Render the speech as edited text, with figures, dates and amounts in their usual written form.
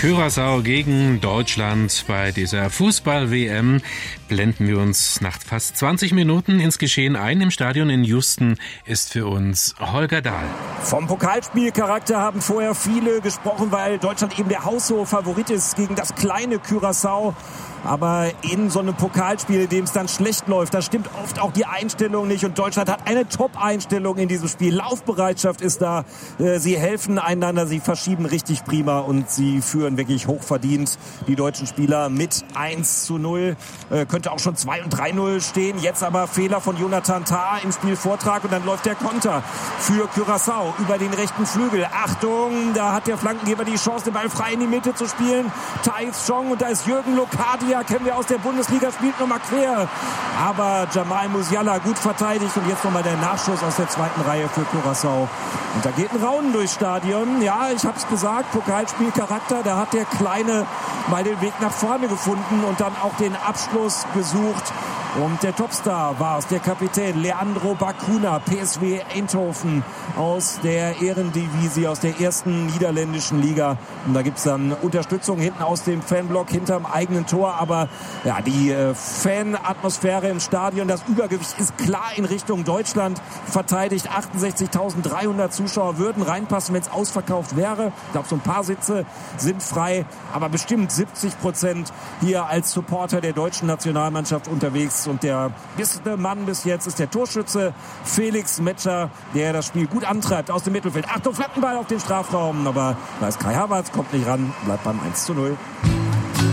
Curaçao gegen Deutschland bei dieser Fußball-WM. Blenden wir uns nach fast 20 Minuten ins Geschehen ein. Im Stadion in Houston ist für uns Holger Dahl. Vom Pokalspielcharakter haben vorher viele gesprochen, weil Deutschland eben der haushohe Favorit ist gegen das kleine Curaçao. Aber in so einem Pokalspiel, in dem es dann schlecht läuft, da stimmt oft auch die Einstellung nicht. Und Deutschland hat eine Top-Einstellung in diesem Spiel. Laufbereitschaft ist da. Sie helfen einander, sie verschieben richtig prima und sie führen wirklich hochverdient die deutschen Spieler mit 1:0. Könnte auch schon 2 und 3:0 stehen. Jetzt aber Fehler von Jonathan Tah im Spielvortrag und dann läuft der Konter für Curaçao über den rechten Flügel. Achtung, da hat der Flankengeber die Chance, den Ball frei in die Mitte zu spielen. Thais Chong und da ist Jürgen Lokadia, kennen wir aus der Bundesliga, spielt nochmal quer. Aber Jamal Musiala gut verteidigt und jetzt nochmal der Nachschuss aus der zweiten Reihe für Curaçao. Und da geht ein Raunen durchs Stadion. Ja, ich hab's gesagt, Pokalspielcharakter, da hat der Kleine mal den Weg nach vorne gefunden und dann auch den Abschluss gesucht. Und der Topstar war es, der Kapitän Leandro Bacuna, PSV Eindhoven aus der Eredivisie, aus der ersten niederländischen Liga. Und da gibt's dann Unterstützung hinten aus dem Fanblock hinterm eigenen Tor. Aber ja, die Fanatmosphäre im Stadion, das Übergewicht ist klar in Richtung Deutschland verteidigt. 68.300 Zuschauer würden reinpassen, wenn es ausverkauft wäre. Ich glaube, so ein paar Sitze sind frei. Aber bestimmt 70% hier als Supporter der deutschen Nationalmannschaft unterwegs. Und der beste Mann bis jetzt ist der Torschütze Felix Metscher, der das Spiel gut antreibt aus dem Mittelfeld. Achtung, Flankenball auf den Strafraum, aber da ist Kai Havertz, kommt nicht ran, bleibt beim 1:0.